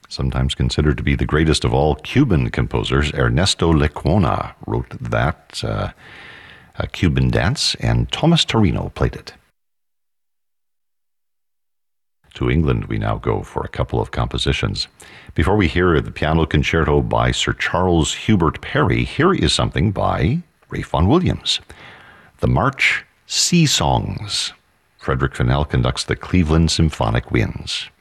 Sometimes considered to be the greatest of all Cuban composers, Ernesto Lecuona wrote that a Cuban dance, and Thomas Torino played it. To England we now go for a couple of compositions. Before we hear the piano concerto by Sir Charles Hubert Parry, here is something by Ralph Vaughan Williams. The March Sea Songs. Frederick Fennell conducts the Cleveland Symphonic Winds.